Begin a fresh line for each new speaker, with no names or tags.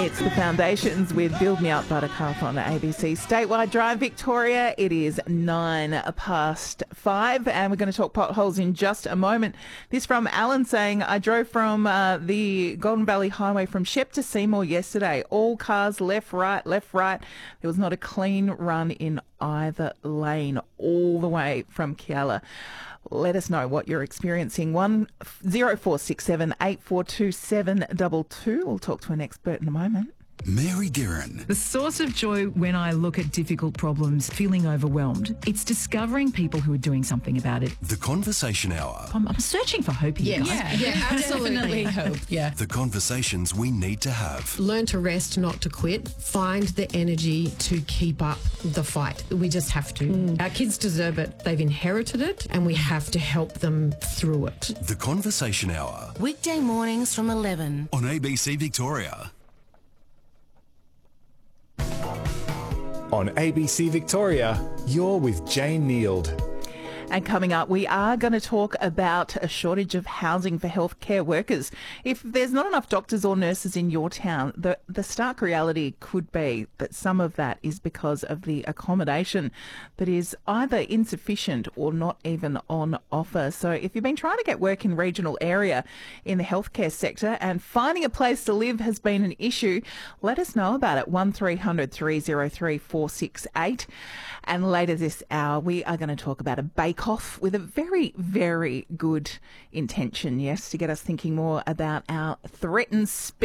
It's the Foundations with Build Me Up Buttercup on ABC Statewide Drive, Victoria. It is 5:09 and we're going to talk potholes in just a moment. This from Alan saying, I drove from the Golden Valley Highway from Shep to Seymour yesterday. All cars left, right. There was not a clean run in either lane all the way from Kialla. Let us know what you're experiencing. 10467 842 722. We'll talk to an expert in a moment.
Mary Guerin.
The source of joy when I look at difficult problems, feeling overwhelmed, it's discovering people who are doing something about it.
The Conversation Hour.
I'm searching for hope here, guys.
Yeah, absolutely. Hope. Yeah.
The conversations we need to have.
Learn to rest, not to quit. Find the energy to keep up the fight. We just have to. Our kids deserve it. They've inherited it, and we have to help them through it.
The Conversation Hour.
Weekday mornings from 11.
On ABC Victoria.
On ABC Victoria, you're with Jane Neild.
And coming up, we are going to talk about a shortage of housing for healthcare workers. If there's not enough doctors or nurses in your town, the stark reality could be that some of that is because of the accommodation that is either insufficient or not even on offer. So if you've been trying to get work in regional area in the healthcare sector and finding a place to live has been an issue, let us know about it. 1300 303 468. And later this hour, we are going to talk about a bake-off with a very, very good intention, yes, to get us thinking more about our threatened speed.